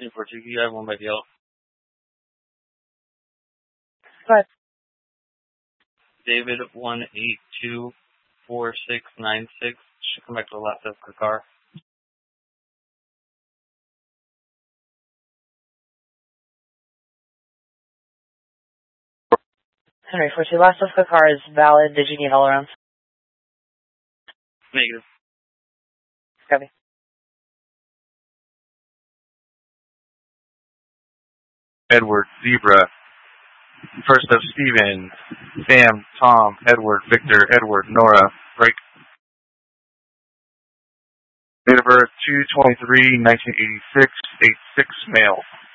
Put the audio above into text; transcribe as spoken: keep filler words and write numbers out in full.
For two, I have one by yellow. Go ahead. David one eight two four six nine six should come back to the left of the car. Henry four two, last of the car is valid. Did you need all around? Negative. Copy. Edward, Zebra. First up, Steven, Sam, Tom, Edward, Victor, Edward, Nora, break. Date of birth, two twenty-three nineteen eighty-six, eight six, male.